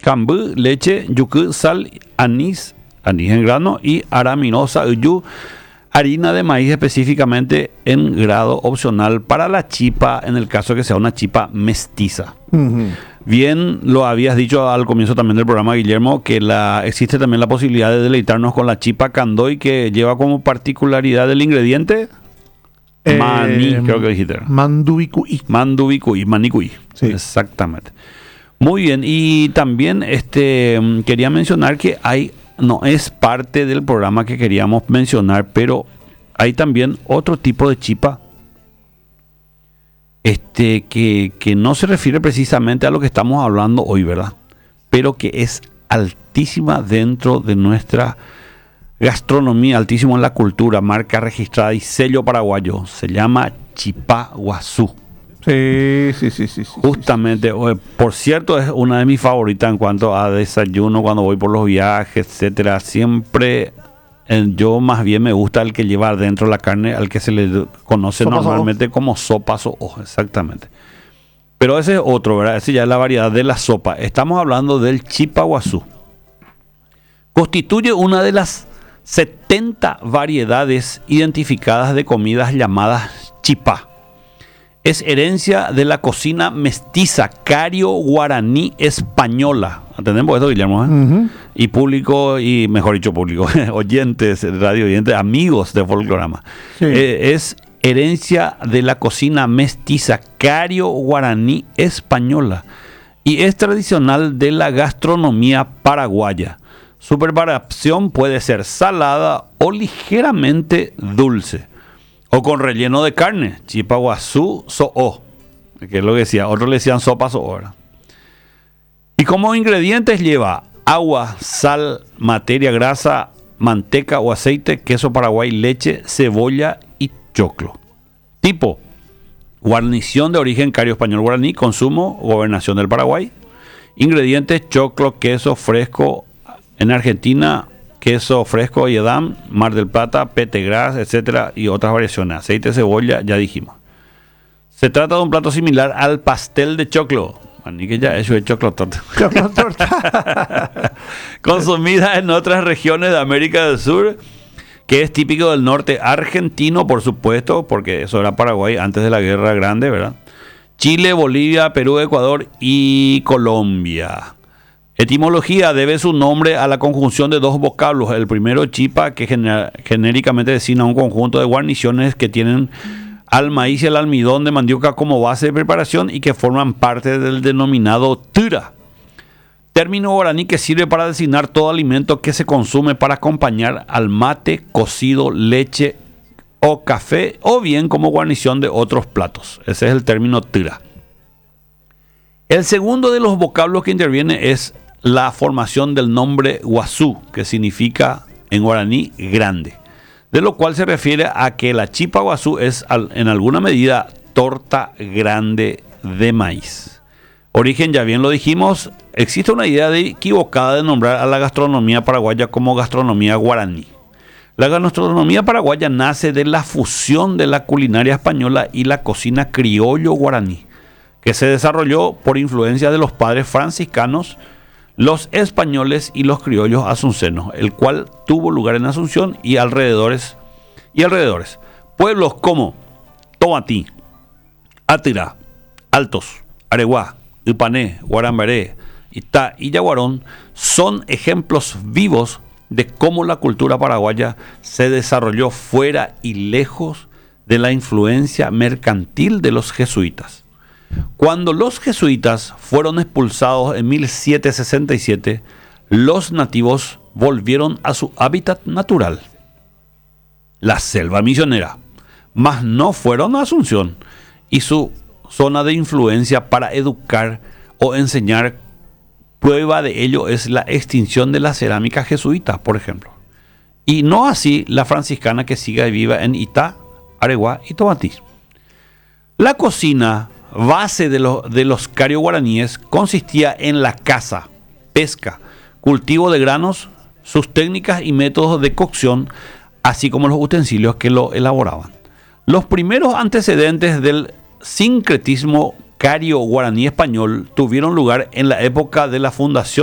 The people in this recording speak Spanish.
cambú, leche, yucú, sal, anís en grano y araminosa, uyu, harina de maíz específicamente en grado opcional para la chipa, en el caso que sea una chipa mestiza. Bien, lo habías dicho al comienzo también del programa, Guillermo, que existe también la posibilidad de deleitarnos con la chipa candoy, que lleva como particularidad del ingrediente maní, creo que dijiste. Mandubicuí. Manicuí. Sí. Exactamente. Muy bien, y también quería mencionar que no es parte del programa que queríamos mencionar, pero hay también otro tipo de chipa que no se refiere precisamente a lo que estamos hablando hoy, ¿verdad? Pero que es altísima dentro de nuestra gastronomía, altísimo en la cultura, marca registrada y sello paraguayo. Se llama chipá guazú. Sí. Justamente, por cierto, es una de mis favoritas en cuanto a desayuno, cuando voy por los viajes, etcétera. Siempre yo más bien me gusta el que lleva dentro la carne, al que se le conoce Sopa normalmente como sopa o exactamente. Pero ese es otro, ¿verdad? Ese ya es la variedad de la sopa. Estamos hablando del chipá guazú. Constituye una de las 70 variedades identificadas de comidas llamadas chipá. Es herencia de la cocina mestiza cario-guaraní española. ¿Entendemos esto, Guillermo? Y público, y mejor dicho público, oyentes, radio oyentes, amigos de Folclorama. Sí. Es herencia de la cocina mestiza cario-guaraní española. Y es tradicional de la gastronomía paraguaya. Su preparación puede ser salada o ligeramente dulce. O con relleno de carne, chipá guazú so'o, que es lo que decía, otros le decían sopa so'o. Y como ingredientes lleva agua, sal, materia grasa, manteca o aceite, queso paraguay, leche, cebolla y choclo. Tipo, guarnición de origen cario español guaraní, consumo, gobernación del Paraguay. Ingredientes, choclo, queso fresco en Argentina, queso fresco y edam, Mar del Plata, petegras, etcétera, y otras variaciones. Aceite, cebolla, ya dijimos. Se trata de un plato similar al pastel de choclo. Ni que ya eso es choclo torta. Consumida en otras regiones de América del Sur, que es típico del norte argentino, por supuesto, porque eso era Paraguay antes de la Guerra Grande, ¿verdad? Chile, Bolivia, Perú, Ecuador y Colombia. Etimología: debe su nombre a la conjunción de dos vocablos. El primero, chipa, que genéricamente designa un conjunto de guarniciones que tienen al maíz y al almidón de mandioca como base de preparación y que forman parte del denominado tura. Término guaraní que sirve para designar todo alimento que se consume para acompañar al mate, cocido, leche o café, o bien como guarnición de otros platos. Ese es el término tura. El segundo de los vocablos que interviene es la formación del nombre guazú, que significa en guaraní grande, de lo cual se refiere a que la chipá guazú es en alguna medida torta grande de maíz. Origen, ya bien lo dijimos, existe una idea equivocada de nombrar a la gastronomía paraguaya como gastronomía guaraní. La gastronomía paraguaya nace de la fusión de la culinaria española y la cocina criollo guaraní, que se desarrolló por influencia de los padres franciscanos, los españoles y los criollos asuncenos, el cual tuvo lugar en Asunción y alrededores. Pueblos como Tomatí, Átira, Altos, Areguá, Ipané, Guarambaré, Itá y Yaguarón son ejemplos vivos de cómo la cultura paraguaya se desarrolló fuera y lejos de la influencia mercantil de los jesuitas. Cuando los jesuitas fueron expulsados en 1767, los nativos volvieron a su hábitat natural, la selva misionera, mas no fueron a Asunción y su zona de influencia para educar o enseñar. Prueba de ello es la extinción de la cerámica jesuita, por ejemplo, y no así la franciscana, que sigue viva en Itá, Areguá y Tomatí. La cocina base de los cario guaraníes consistía en la caza, pesca, cultivo de granos, sus técnicas y métodos de cocción, así como los utensilios que lo elaboraban. Los primeros antecedentes del sincretismo cario guaraní español tuvieron lugar en la época de la fundación